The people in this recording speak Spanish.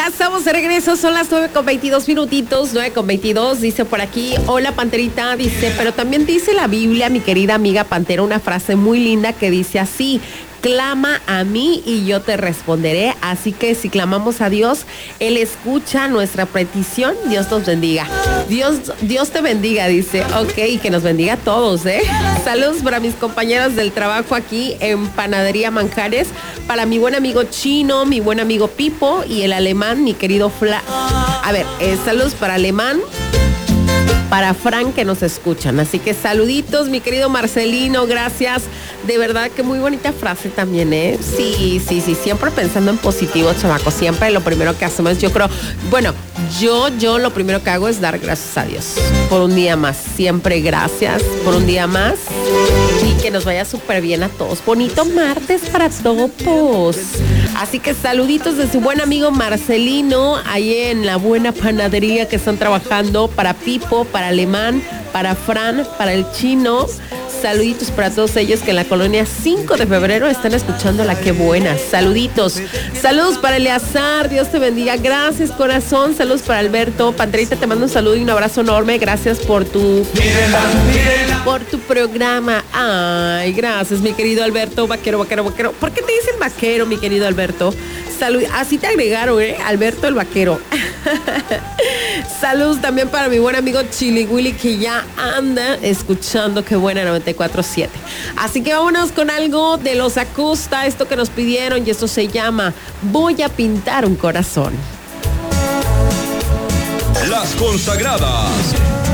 Ya estamos de regreso, son las 9:22 minutitos, 9:22, dice por aquí, hola Panterita, dice, pero también dice la Biblia, mi querida amiga Pantera, una frase muy linda que dice así: clama a mí y yo te responderé. Así que si clamamos a Dios, Él escucha nuestra petición. Dios nos bendiga. Dios te bendiga, dice. Ok, y que nos bendiga a todos, ¿eh? Saludos para mis compañeros del trabajo aquí en Panadería Manjares, para mi buen amigo Chino, mi buen amigo Pipo y el alemán, mi querido saludos para alemán, para Frank, que nos escuchan. Así que saluditos, mi querido Marcelino, gracias. De verdad que muy bonita frase también, ¿eh? Sí, siempre pensando en positivo, chamaco. Siempre lo primero que hacemos, yo creo, bueno, yo lo primero que hago es dar gracias a Dios por un día más. Siempre gracias por un día más. Y que nos vaya súper bien a todos. Bonito martes para todos. Así que saluditos de su buen amigo Marcelino, ahí en la buena panadería que están trabajando, para Pipo, para Alemán, para Fran, para el Chino. Saluditos para todos ellos que en la colonia 5 de febrero están escuchando La Qué Buena. Saluditos. Saludos para Eleazar, Dios te bendiga. Gracias, corazón. Saludos para Alberto. Panterita, te mando un saludo y un abrazo enorme. Gracias por tu programa. Ay, gracias, mi querido Alberto. Vaquero. ¿Por qué te dicen vaquero, mi querido Alberto? Así te agregaron, Alberto el vaquero. Saludos también para mi buen amigo Chili Willy, que ya anda escuchando Qué Buena 94.7. Así que vámonos con algo de Los Acosta, esto que nos pidieron, y esto se llama Voy a pintar un corazón. Las consagradas.